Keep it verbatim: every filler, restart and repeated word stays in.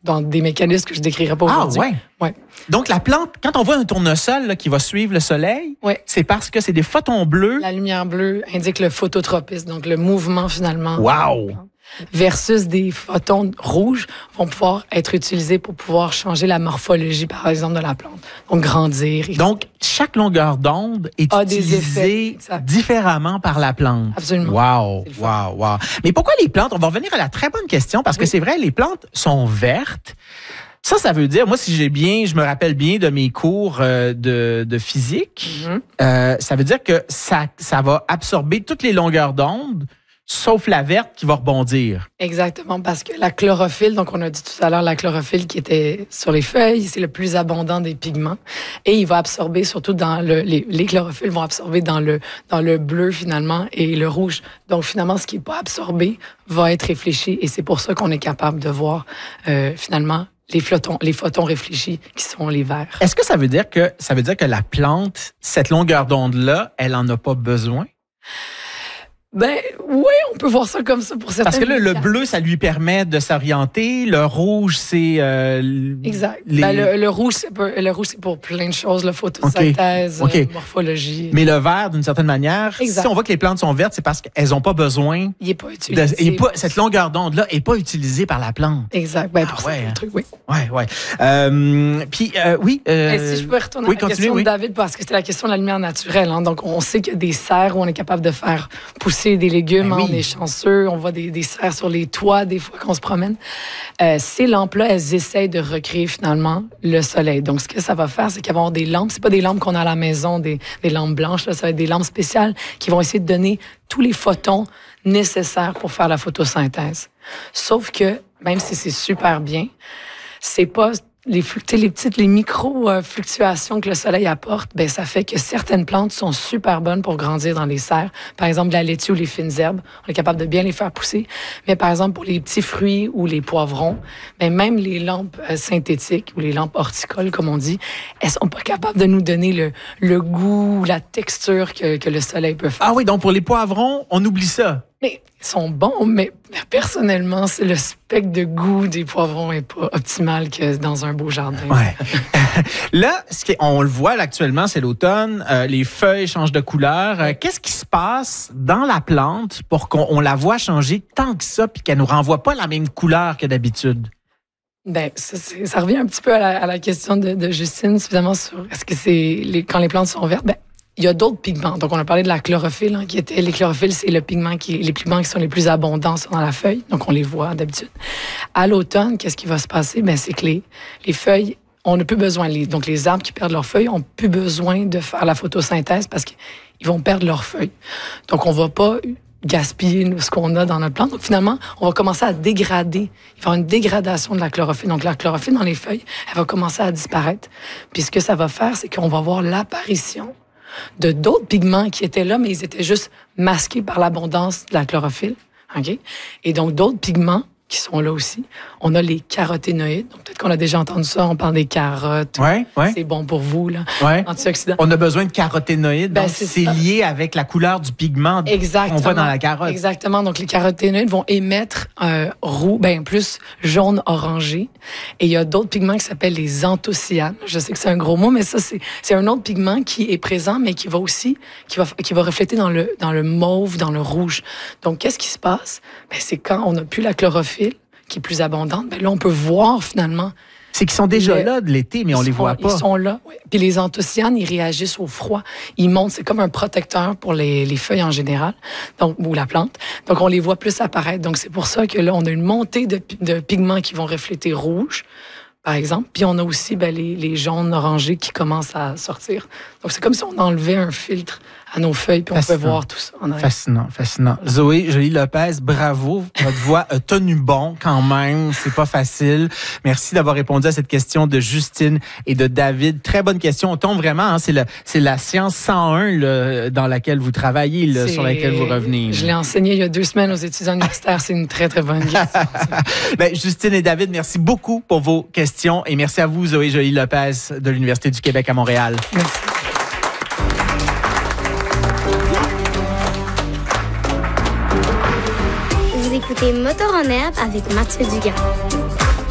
dans des mécanismes que je décrirai pas aujourd'hui. Ah, ouais. Ouais. Donc, la plante, quand on voit un tournesol là, qui va suivre le soleil, ouais. c'est parce que c'est des photons bleus. La lumière bleue indique le phototropisme, donc le mouvement finalement. Wow! Versus des photons rouges vont pouvoir être utilisés pour pouvoir changer la morphologie, par exemple, de la plante. Donc, grandir. Et Donc, chaque longueur d'onde est a utilisée différemment par la plante. Absolument. Wow, wow, wow. Mais pourquoi les plantes? On va revenir à la très bonne question, parce que oui. c'est vrai, les plantes sont vertes. Ça, ça veut dire, moi, si j'ai bien, je me rappelle bien de mes cours euh, de, de physique, mm-hmm. euh, ça veut dire que ça, ça va absorber toutes les longueurs d'onde, sauf la verte qui va rebondir. Exactement, parce que la chlorophylle, donc on a dit tout à l'heure la chlorophylle qui était sur les feuilles, c'est le plus abondant des pigments. Et il va absorber, surtout dans le... Les, les chlorophylles vont absorber dans le, dans le bleu finalement et le rouge. Donc finalement, ce qui n'est pas absorbé va être réfléchi et c'est pour ça qu'on est capable de voir euh, finalement les photons, les photons réfléchis qui sont les verts. Est-ce que ça veut dire que ça veut dire que la plante, cette longueur d'onde-là, elle en a pas besoin? Ben oui, on peut voir ça comme ça pour certains. Parce que là, le bleu, ça lui permet de s'orienter. Le rouge, c'est euh, exact. Les... Ben, le, le rouge, c'est pour, le rouge, c'est pour plein de choses, la photosynthèse, okay. Okay. Euh, morphologie. Mais le vert, d'une certaine manière, exact. Si on voit que les plantes sont vertes, c'est parce qu'elles n'ont pas besoin. Il n'est pas utilisé. De, il est pas, cette longueur d'onde-là n'est pas utilisée par la plante. Exact. Ben, pour ah, ouais, ça, truc, oui. Ouais, ouais. Euh, puis euh, oui. Euh, ben, si je peux retourner oui, à la continue, question oui. de David, parce que c'était la question de la lumière naturelle. Hein, donc, on sait qu'il y a des serres où on est capable de faire pousser des légumes. Ben, oui. On est chanceux, on voit des, des serres sur les toits des fois qu'on se promène. Euh, ces lampes-là, elles essayent de recréer finalement le soleil. Donc, ce que ça va faire, c'est qu'il va y avoir des lampes. C'est pas des lampes qu'on a à la maison, des, des lampes blanches. Là, ça va être des lampes spéciales qui vont essayer de donner tous les photons nécessaires pour faire la photosynthèse. Sauf que, même si c'est super bien, c'est pas les, les petites, les micro-fluctuations que le soleil apporte, ben ça fait que certaines plantes sont super bonnes pour grandir dans les serres. Par exemple, la laitue ou les fines herbes, on est capable de bien les faire pousser. Mais par exemple, pour les petits fruits ou les poivrons, ben même les lampes synthétiques ou les lampes horticoles, comme on dit, elles sont pas capables de nous donner le, le goût, la texture que, que le soleil peut faire. Ah oui, donc pour les poivrons, on oublie ça. Mais ils sont bons, mais personnellement, c'est le spectre de goût des poivrons n'est pas optimal que dans un beau jardin. Ouais. Là, ce qui, on le voit là, actuellement, c'est l'automne. Euh, les feuilles changent de couleur. Euh, qu'est-ce qui se passe dans la plante pour qu'on on la voit changer tant que ça, puis qu'elle nous renvoie pas la même couleur que d'habitude? Ben, ça, ça revient un petit peu à la, à la question de, de Justine, évidemment, sur est-ce que c'est les, quand les plantes sont vertes. Ben, il y a d'autres pigments. Donc, on a parlé de la chlorophylle, hein, qui était, les chlorophylles, c'est le pigment qui, les pigments qui sont les plus abondants dans la feuille. Donc, on les voit d'habitude. À l'automne, qu'est-ce qui va se passer? Ben, c'est que les, les feuilles, on n'a plus besoin. Les, donc, les arbres qui perdent leurs feuilles ont plus besoin de faire la photosynthèse parce qu'ils vont perdre leurs feuilles. Donc, on va pas gaspiller ce qu'on a dans notre plante. Donc, finalement, on va commencer à dégrader. Il va y avoir une dégradation de la chlorophylle. Donc, la chlorophylle dans les feuilles, elle va commencer à disparaître. Puis, ce que ça va faire, c'est qu'on va voir l'apparition de d'autres pigments qui étaient là, mais ils étaient juste masqués par l'abondance de la chlorophylle. Okay? Et donc, d'autres pigments qui sont là aussi. On a les caroténoïdes. Donc, peut-être qu'on a déjà entendu ça. On parle des carottes. Ouais, ouais. C'est bon pour vous, là. Ouais. Antioxydants. On a besoin de caroténoïdes. Ben, donc, c'est, c'est lié avec la couleur du pigment qu'on voit dans la carotte. Exactement. Donc, les caroténoïdes vont émettre euh, roux, ben plus jaune-orangé. Et il y a d'autres pigments qui s'appellent les anthocyanes. Je sais que c'est un gros mot, mais ça, c'est, c'est un autre pigment qui est présent, mais qui va aussi, qui va, qui va refléter dans le, dans le mauve, dans le rouge. Donc, qu'est-ce qui se passe? Ben, c'est quand on n'a plus la chlorophylle, qui est plus abondante, ben là, on peut voir finalement. C'est qu'ils sont déjà les, là de l'été, mais on les voit pas. Ils sont là, oui. Puis les anthocyanes, ils réagissent au froid. Ils montent, c'est comme un protecteur pour les, les feuilles en général, donc, ou la plante. Donc, on les voit plus apparaître. Donc, c'est pour ça que là, on a une montée de, de pigments qui vont refléter rouge, par exemple. Puis on a aussi ben, les, les jaunes orangés qui commencent à sortir. Donc, c'est comme si on enlevait un filtre à nos feuilles, puis on peut voir tout ça. En fascinant, fascinant. Zoé Joly-Lopez, bravo. Votre voix a tenu bon quand même. C'est pas facile. Merci d'avoir répondu à cette question de Justine et de David. Très bonne question. On tombe vraiment, hein, c'est, le, c'est la science cent un là, dans laquelle vous travaillez, là, sur laquelle vous revenez. Je l'ai enseigné il y a deux semaines aux étudiants universitaires. C'est une très, très bonne question. ben, Justine et David, merci beaucoup pour vos questions et merci à vous, Zoé Joly-Lopez de l'Université du Québec à Montréal. Merci. Écoutez Moteur en herbe avec Mathieu Dugas.